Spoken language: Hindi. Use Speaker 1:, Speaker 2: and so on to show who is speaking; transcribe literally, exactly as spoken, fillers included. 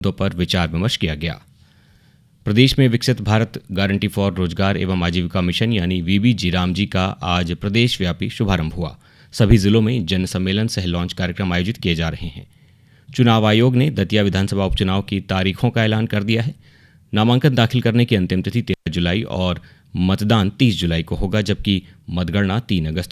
Speaker 1: मुद्दों पर विचार विमर्श किया गया। प्रदेश में विकसित भारत गारंटी फॉर रोजगार एवं आजीविका मिशन यानी वीबी जीराम जी का आज प्रदेश व्यापी शुभारंभ हुआ। सभी जिलों में जन सम्मेलन सह लॉन्च कार्यक्रम आयोजित किए जा रहे हैं। चुनाव आयोग ने दतिया विधानसभा उपचुनाव की तारीखों का ऐलान कर दिया है। नामांकन दाखिल करने की अंतिम तिथि तेरह जुलाई और मतदान तीस जुलाई को होगा, जबकि मतगणना तीन अगस्त